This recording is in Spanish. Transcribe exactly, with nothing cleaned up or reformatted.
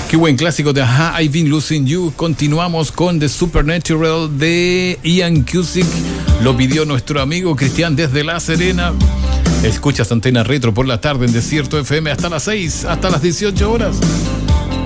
Qué buen clásico de Ajá, I've Been Losing You. Continuamos con The Supernatural de Ian Cusick. Lo pidió nuestro amigo Cristian desde La Serena. Escuchas Antena Retro por la tarde en Desierto F M hasta las seis, hasta las dieciocho horas.